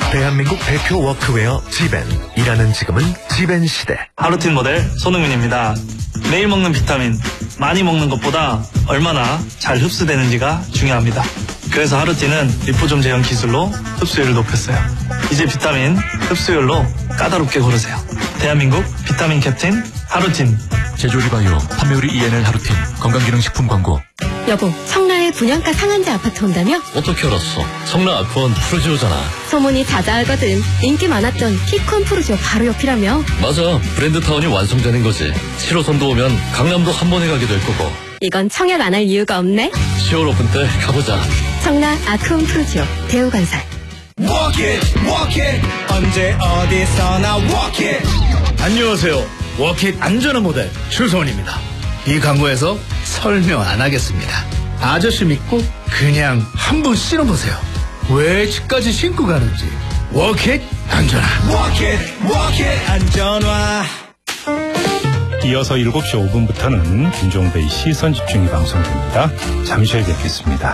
대한민국 대표 워크웨어 지벤. 일하는 지금은 지벤 시대. 하루틴 모델 손흥민입니다. 매일 먹는 비타민, 많이 먹는 것보다 얼마나 잘 흡수되는지가 중요합니다. 그래서 하루틴은 리포좀 제형 기술로 흡수율을 높였어요. 이제 비타민 흡수율로 까다롭게 고르세요. 대한민국 비타민 캡틴 하루틴. 제조리바이오 판매우리 ENL 하루틴 건강기능식품 광고. 여보, 성나에 분양가 상한제 아파트 온다며? 어떻게 알았어? 성나 아쿠아는 푸르지오잖아. 소문이 자자하거든. 인기 많았던 키콘 푸르지오 바로 옆이라며? 맞아. 브랜드타운이 완성되는 거지. 7호선도 오면 강남도 한 번에 가게 될 거고. 이건 청약 안 할 이유가 없네. 10월 오픈 때 가보자. 성나 아쿠온 푸르지오 대우건설. Walk it, walk it. 언제 어디서나 walk it. 안녕하세요. 워킷 안전한 모델 추소원입니다. 이 광고에서 설명 안 하겠습니다. 아저씨 믿고 그냥 한번 신어보세요. 왜 집까지 신고 가는지. 워킷 안전화. Walk it, walk it. 안전화. 이어서 7시 5분부터는 김종배의 시선 집중이 방송됩니다. 잠시 후에 뵙겠습니다.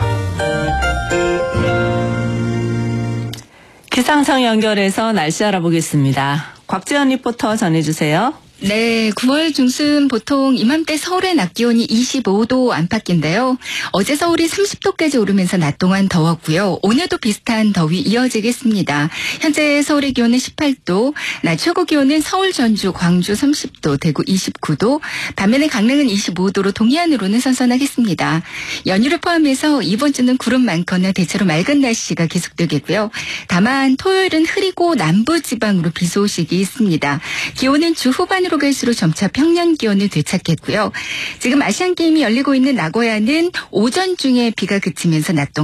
기상청 연결해서 날씨 알아보겠습니다. 곽지연 리포터 전해주세요. 네, 9월 중순 보통 이맘때 서울의 낮 기온이 25도 안팎인데요. 어제 서울이 30도까지 오르면서 낮 동안 더웠고요. 오늘도 비슷한 더위 이어지겠습니다. 현재 서울의 기온은 18도, 낮 최고 기온은 서울, 전주, 광주 30도, 대구 29도, 반면에 강릉은 25도로 동해안으로는 선선하겠습니다. 연휴를 포함해서 이번 주는 구름 많거나 대체로 맑은 날씨가 계속되겠고요. 다만 토요일은 흐리고 남부지방으로 비 소식이 있습니다. 기온은 주 후반으로 갈수록 점차 평년 기온을 되찾겠고요. 지금 아시안게임이 열리고 있는 나고야는 오전 중에 비가 그치면서 낮 동안